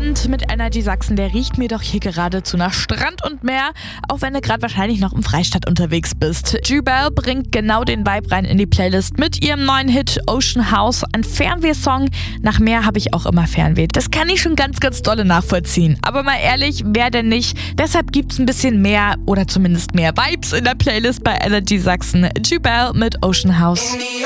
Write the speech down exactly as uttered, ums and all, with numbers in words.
Abend mit Energy Sachsen, der riecht mir doch hier geradezu nach Strand und Meer, auch wenn du gerade wahrscheinlich noch im Freistaat unterwegs bist. Jubel bringt genau den Vibe rein in die Playlist mit ihrem neuen Hit Ocean House, ein Fernweh-Song. Nach Meer habe ich auch immer Fernweh. Das kann ich schon ganz, ganz dolle nachvollziehen. Aber mal ehrlich, wer denn nicht? Deshalb gibt's ein bisschen mehr oder zumindest mehr Vibes in der Playlist bei Energy Sachsen. Jubel mit Ocean House.